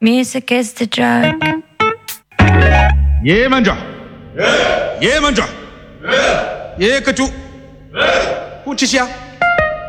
Music is the drug. ये मंजा ये मंजा ये कचू पूछिया